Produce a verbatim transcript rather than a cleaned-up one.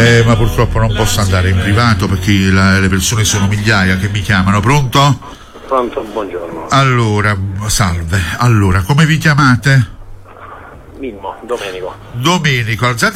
Eh, ma purtroppo non posso andare in privato perché la, le persone sono migliaia che mi chiamano. Pronto? Pronto, buongiorno. Allora, salve. Allora, come vi chiamate? Mimmo, Domenico. Domenico, alzate